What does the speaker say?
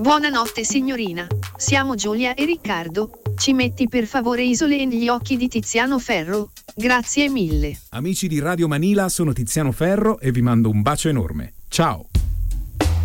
Buonanotte signorina, siamo Giulia e Riccardo, ci metti per favore Isole negli occhi di Tiziano Ferro? Grazie mille. Amici di Radio Manila, sono Tiziano Ferro e vi mando un bacio enorme. Ciao!